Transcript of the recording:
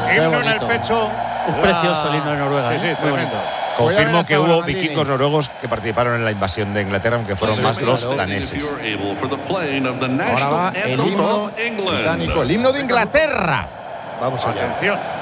himno en el pecho. Es precioso el himno de Noruega. Sí, sí, tremendo. Confirmo que hubo vikingos noruegos que participaron en la invasión de Inglaterra, aunque fueron más los daneses. Ahora va el himno británico, el himno de Inglaterra. Vamos allá. Atención.